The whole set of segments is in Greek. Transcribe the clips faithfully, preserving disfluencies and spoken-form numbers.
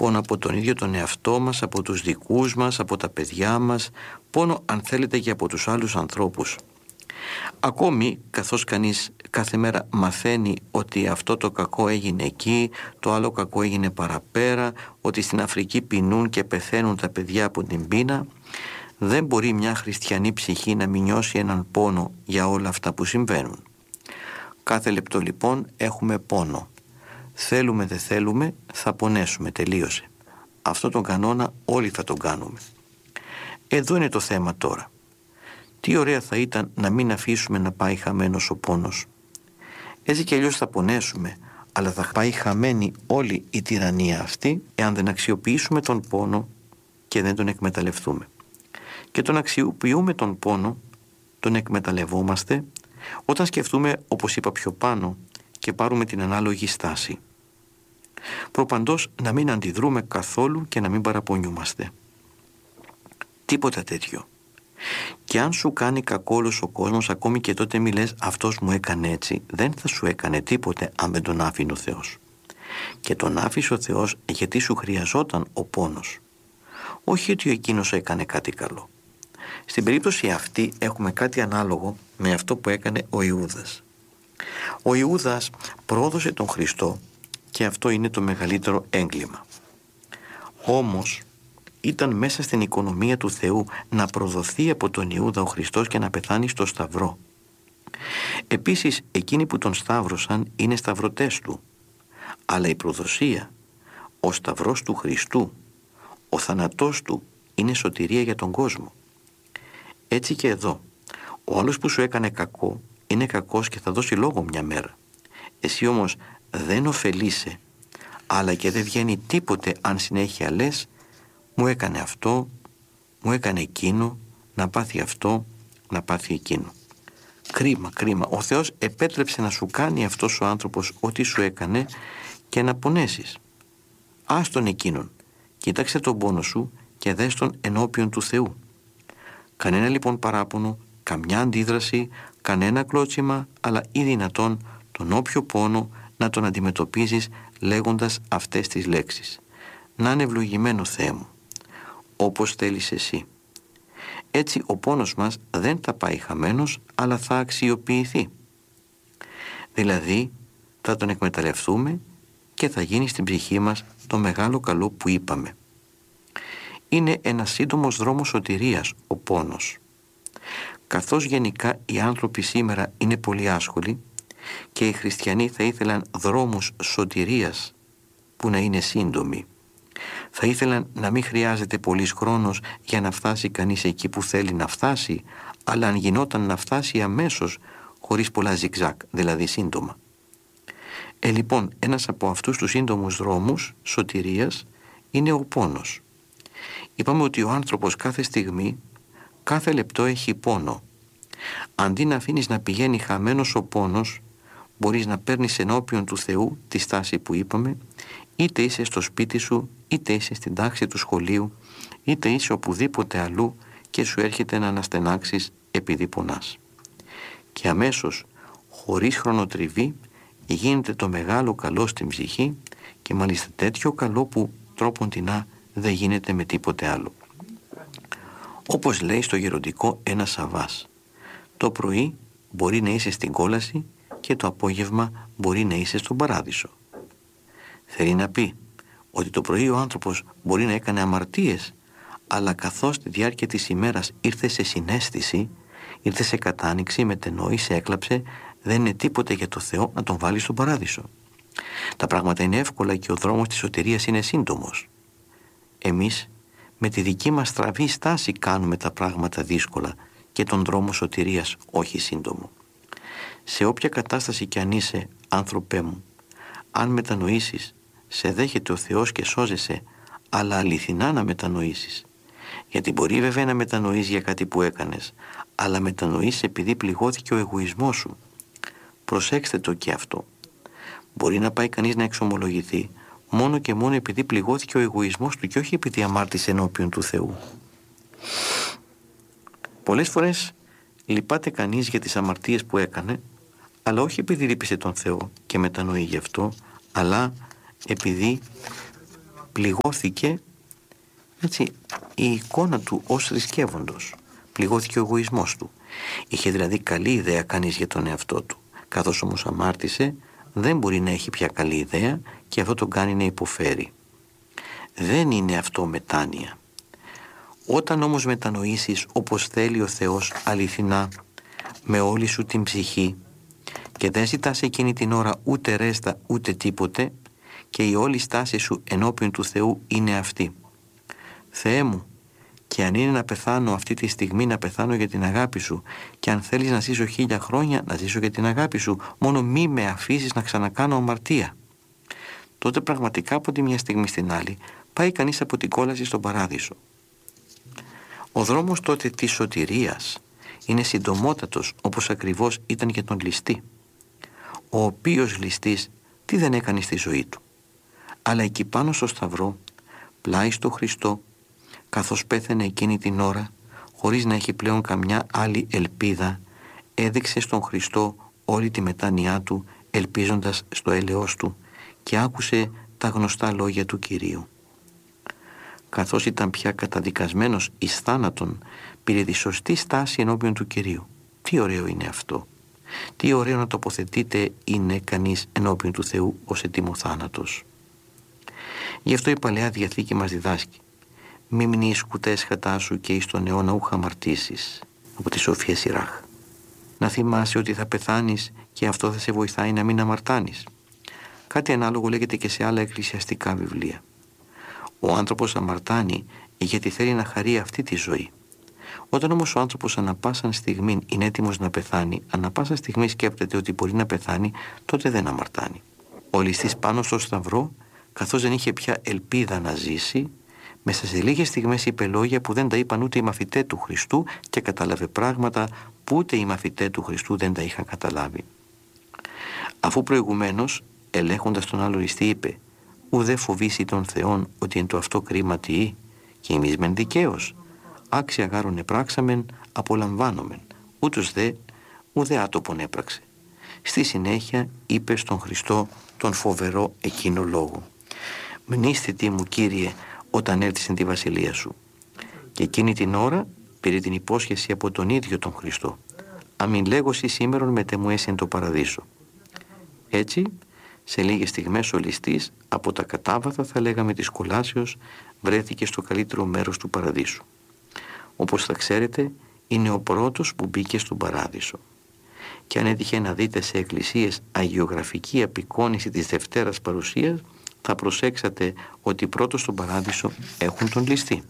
πόνο από τον ίδιο τον εαυτό μας, από τους δικούς μας, από τα παιδιά μας, πόνο αν θέλετε και από τους άλλους ανθρώπους. Ακόμη καθώς κανείς κάθε μέρα μαθαίνει ότι αυτό το κακό έγινε εκεί, το άλλο κακό έγινε παραπέρα, ότι στην Αφρική πεινούν και πεθαίνουν τα παιδιά από την πείνα, δεν μπορεί μια χριστιανή ψυχή να μην νιώσει έναν πόνο για όλα αυτά που συμβαίνουν. Κάθε λεπτό λοιπόν έχουμε πόνο. Θέλουμε δεν θέλουμε θα πονέσουμε, τελείωσε. Αυτό τον κανόνα όλοι θα τον κάνουμε. Εδώ είναι το θέμα τώρα. Τι ωραία θα ήταν να μην αφήσουμε να πάει χαμένος ο πόνος. Έτσι κι αλλιώς θα πονέσουμε, αλλά θα πάει χαμένη όλη η τυραννία αυτή εάν δεν αξιοποιήσουμε τον πόνο και δεν τον εκμεταλλευτούμε. Και τον αξιοποιούμε τον πόνο, τον εκμεταλλευόμαστε όταν σκεφτούμε, όπως είπα πιο πάνω, και πάρουμε την ανάλογη στάση. Προπαντός να μην αντιδρούμε καθόλου και να μην παραπονιούμαστε. Τίποτα τέτοιο. Και αν σου κάνει κακό όλος ο κόσμος, ακόμη και τότε μη λες αυτός μου έκανε έτσι, δεν θα σου έκανε τίποτε αν δεν τον άφηνε ο Θεός. Και τον άφησε ο Θεός γιατί σου χρειαζόταν ο πόνος. Όχι ότι εκείνος έκανε κάτι καλό. Στην περίπτωση αυτή έχουμε κάτι ανάλογο με αυτό που έκανε ο Ιούδας. Ο Ιούδας πρόδωσε τον Χριστό και αυτό είναι το μεγαλύτερο έγκλημα. Όμως ήταν μέσα στην οικονομία του Θεού να προδοθεί από τον Ιούδα ο Χριστός και να πεθάνει στο σταυρό. Επίσης εκείνοι που τον σταύρωσαν είναι σταυρωτές του, αλλά η προδοσία, ο σταυρός του Χριστού, ο θάνατός του είναι σωτηρία για τον κόσμο. Έτσι και εδώ, ο άλλος που σου έκανε κακό είναι κακός και θα δώσει λόγο μια μέρα. Εσύ όμως δεν ωφελείσαι, αλλά και δεν βγαίνει τίποτε αν συνέχεια λες μου έκανε αυτό, μου έκανε εκείνο, να πάθει αυτό, να πάθει εκείνο. Κρίμα, κρίμα. Ο Θεός επέτρεψε να σου κάνει αυτός ο άνθρωπος ό,τι σου έκανε και να πονέσεις. Άστον εκείνον, κοίταξε τον πόνο σου και δες τον ενώπιον του Θεού. Κανένα λοιπόν παράπονο, καμιά αντίδραση, κανένα κλώτσιμα, αλλά ή δυνατόν τον όποιο πόνο να τον αντιμετωπίζεις λέγοντας αυτές τις λέξεις. Να είναι ευλογημένο Θεέ μου, όπως θέλεις εσύ. Έτσι ο πόνος μας δεν θα πάει χαμένος, αλλά θα αξιοποιηθεί. Δηλαδή θα τον εκμεταλλευτούμε και θα γίνει στην ψυχή μας το μεγάλο καλό που είπαμε. Είναι ένας σύντομος δρόμος σωτηρίας ο πόνος. Καθώς γενικά οι άνθρωποι σήμερα είναι πολύ άσχολοι και οι χριστιανοί θα ήθελαν δρόμους σωτηρίας που να είναι σύντομοι. Θα ήθελαν να μην χρειάζεται πολύς χρόνος για να φτάσει κανείς εκεί που θέλει να φτάσει, αλλά αν γινόταν να φτάσει αμέσως χωρίς πολλά ζιγζάκ, δηλαδή σύντομα. Ε, λοιπόν, ένας από αυτούς τους σύντομους δρόμους σωτηρίας είναι ο πόνος. Είπαμε ότι ο άνθρωπος κάθε στιγμή, κάθε λεπτό έχει πόνο. Αντί να αφήνεις να πηγαίνει χαμένος ο πόνος, μπορείς να παίρνεις ενώπιον του Θεού τη στάση που είπαμε, είτε είσαι στο σπίτι σου, είτε είσαι στην τάξη του σχολείου, είτε είσαι οπουδήποτε αλλού και σου έρχεται να αναστενάξεις επειδή πονάς. Και αμέσως, χωρίς χρονοτριβή, γίνεται το μεγάλο καλό στην ψυχή και μάλιστα τέτοιο καλό που τρόποντινά δεν γίνεται με τίποτε άλλο. Όπως λέει στο γεροντικό ένα Σαββάς, το πρωί μπορεί να είσαι στην κόλαση και το απόγευμα μπορεί να είσαι στον παράδεισο. Θέλει να πει ότι το πρωί ο άνθρωπος μπορεί να έκανε αμαρτίες, αλλά καθώς τη διάρκεια της ημέρας ήρθε σε συναίσθηση, ήρθε σε κατάνοιξη, μετενόησε, έκλαψε, δεν είναι τίποτε για το Θεό να τον βάλει στον παράδεισο. Τα πράγματα είναι εύκολα και ο δρόμος της σωτηρίας είναι σύντομος. Εμείς με τη δική μας στραβή στάση κάνουμε τα πράγματα δύσκολα και τον δρόμο σωτηρίας όχι σύντομο. Σε όποια κατάσταση κι αν είσαι, άνθρωπέ μου, αν μετανοήσεις, σε δέχεται ο Θεός και σώζεσαι, αλλά αληθινά να μετανοήσεις. Γιατί μπορεί βέβαια να μετανοείς για κάτι που έκανες, αλλά μετανοείς επειδή πληγώθηκε ο εγωισμός σου. Προσέξτε το και αυτό. Μπορεί να πάει κανείς να εξομολογηθεί μόνο και μόνο επειδή πληγώθηκε ο εγωισμός του και όχι επειδή αμάρτησε ενώπιον του Θεού. Πολλές φορές λυπάται κανείς για τις αμαρτίες που έκανε, αλλά όχι επειδή λύπησε τον Θεό και μετανοεί γι' αυτό, αλλά επειδή πληγώθηκε, έτσι, η εικόνα του ως θρησκεύοντος. Πληγώθηκε ο εγωισμός του. Είχε δηλαδή καλή ιδέα κανείς για τον εαυτό του. Καθώς όμως αμάρτησε, δεν μπορεί να έχει πια καλή ιδέα και αυτό τον κάνει να υποφέρει. Δεν είναι αυτό μετάνοια. Όταν όμως μετανοήσεις όπως θέλει ο Θεός αληθινά, με όλη σου την ψυχή, και δεν ζητάς εκείνη την ώρα ούτε ρέστα ούτε τίποτε, και η όλη στάση σου ενώπιον του Θεού είναι αυτή. Θεέ μου, και αν είναι να πεθάνω αυτή τη στιγμή, να πεθάνω για την αγάπη σου, και αν θέλεις να ζήσω χίλια χρόνια, να ζήσω για την αγάπη σου, μόνο μη με αφήσεις να ξανακάνω αμαρτία. Τότε πραγματικά από τη μια στιγμή στην άλλη πάει κανείς από την κόλαση στον παράδεισο. Ο δρόμος τότε της σωτηρίας είναι συντομότατος, όπως ακριβώς ήταν για τον ληστή. Ο οποίος ληστής τι δεν έκανε στη ζωή του, αλλά εκεί πάνω στο σταυρό, πλάι στο Χριστό, καθώς πέθανε εκείνη την ώρα, χωρίς να έχει πλέον καμιά άλλη ελπίδα, έδειξε στον Χριστό όλη τη μετάνοιά του, ελπίζοντας στο έλεος του, και άκουσε τα γνωστά λόγια του Κυρίου. Καθώς ήταν πια καταδικασμένος εις θάνατον, πήρε τη σωστή στάση ενώπιον του Κυρίου. Τι ωραίο είναι αυτό! Τι ωραίο να τοποθετείται είναι κανείς ενώπιον του Θεού ως έτοιμο θάνατος. Γι' αυτό η Παλαιά Διαθήκη μας διδάσκει: μη μνείς κουτές χατά σου και εις τον αιώνα ούχα αμαρτήσεις, από τη Σοφία Σιράχ. Να θυμάσαι ότι θα πεθάνεις και αυτό θα σε βοηθάει να μην αμαρτάνεις. Κάτι ανάλογο λέγεται και σε άλλα εκκλησιαστικά βιβλία. Ο άνθρωπος αμαρτάνει γιατί θέλει να χαρεί αυτή τη ζωή. Όταν όμως ο άνθρωπος ανά πάσα στιγμή είναι έτοιμος να πεθάνει, ανά πάσα στιγμή σκέπτεται ότι μπορεί να πεθάνει, τότε δεν αμαρτάνει. Ο ληστής πάνω στο σταυρό, καθώς δεν είχε πια ελπίδα να ζήσει, μέσα σε λίγες στιγμές είπε λόγια που δεν τα είπαν ούτε οι μαθητές του Χριστού και κατάλαβε πράγματα που ούτε οι μαθητές του Χριστού δεν τα είχαν καταλάβει. Αφού προηγουμένως, ελέγχοντας τον άλλο ληστή, είπε: ουδέ φοβήσει τον Θεόν ότι εν το αυτό κρίμα τι, και εμείς μεν δικαίως. Άξια γάρον επράξαμεν, απολαμβάνομεν. Ούτως δε, ουδέ άτοπον έπραξε. Στη συνέχεια είπε στον Χριστό τον φοβερό εκείνο λόγο: μνήσθητη μου, Κύριε, όταν έρθεις εν τη βασιλεία σου. Και εκείνη την ώρα πήρε την υπόσχεση από τον ίδιο τον Χριστό: αμήν λέγωση σήμερον μετεμουέσαι εν το παραδείσο. Έτσι, σε λίγες στιγμές ο ληστής από τα κατάβαθα, θα λέγαμε, της κολάσεως, βρέθηκε στο καλύτερο μέρος του παραδείσου. Όπως θα ξέρετε, είναι ο πρώτος που μπήκε στον παράδεισο. Και αν έτυχε να δείτε σε εκκλησίες αγιογραφική απεικόνηση της Δευτέρας Παρουσίας, θα προσέξατε ότι πρώτος στον παράδεισο έχουν τον ληστή.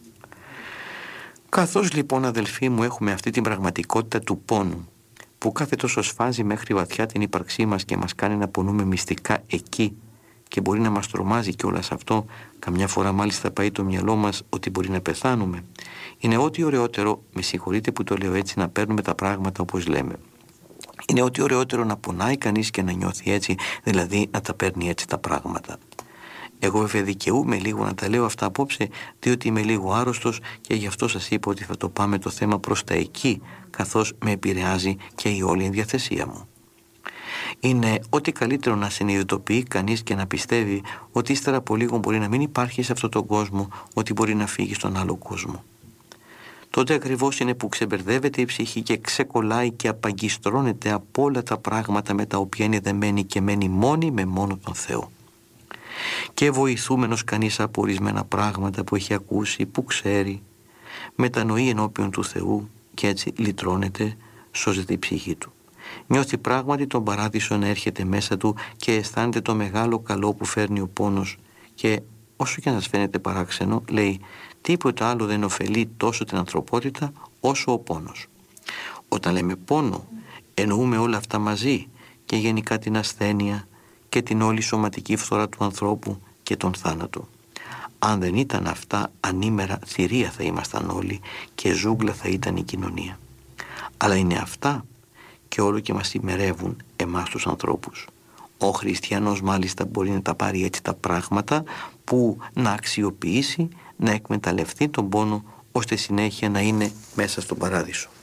Καθώς λοιπόν, αδελφοί μου, έχουμε αυτή την πραγματικότητα του πόνου, που κάθε τόσο σφάζει μέχρι βαθιά την ύπαρξή μας και μας κάνει να πονούμε μυστικά εκεί, και μπορεί να μας τρομάζει κιόλας αυτό, καμιά φορά μάλιστα πάει το μυαλό μας ότι μπορεί να πεθάνουμε, είναι ό,τι ωραιότερο, με συγχωρείτε που το λέω έτσι, να παίρνουμε τα πράγματα όπως λέμε. Είναι ό,τι ωραιότερο να πονάει κανείς και να νιώθει έτσι, δηλαδή να τα παίρνει έτσι τα πράγματα. Εγώ βέβαια δικαιούμαι λίγο να τα λέω αυτά απόψε, διότι είμαι λίγο άρρωστος και γι' αυτό σας είπα ότι θα το πάμε το θέμα προς τα εκεί, καθώς με επηρεάζει και η όλη ενδιαθεσία μου. Είναι ό,τι καλύτερο να συνειδητοποιεί κανείς και να πιστεύει ότι ύστερα από λίγο μπορεί να μην υπάρχει σε αυτόν τον κόσμο, ότι μπορεί να φύγει στον άλλο κόσμο. Τότε ακριβώς είναι που ξεμπερδεύεται η ψυχή και ξεκολλάει και απαγκιστρώνεται από όλα τα πράγματα με τα οποία είναι δεμένη και μένει μόνη με μόνο τον Θεό. Και βοηθούμενος κανείς από ορισμένα πράγματα που έχει ακούσει, που ξέρει, μετανοεί ενώπιον του Θεού και έτσι λυτρώνεται, σώζεται η ψυχή του. Νιώθει πράγματι τον παράδεισο να έρχεται μέσα του και αισθάνεται το μεγάλο καλό που φέρνει ο πόνος, και όσο και να σας φαίνεται παράξενο, λέει, τίποτα άλλο δεν ωφελεί τόσο την ανθρωπότητα όσο ο πόνος. Όταν λέμε πόνο, εννοούμε όλα αυτά μαζί, και γενικά την ασθένεια και την όλη σωματική φθορά του ανθρώπου και τον θάνατο. Αν δεν ήταν αυτά, ανήμερα θηρία θα ήμασταν όλοι και ζούγκλα θα ήταν η κοινωνία. Αλλά είναι αυτά και όλο και μας ημερεύουν εμάς τους ανθρώπους. Ο χριστιανός μάλιστα μπορεί να τα πάρει έτσι τα πράγματα, που να αξιοποιήσει, να εκμεταλλευτεί τον πόνο, ώστε συνέχεια να είναι μέσα στον παράδεισο.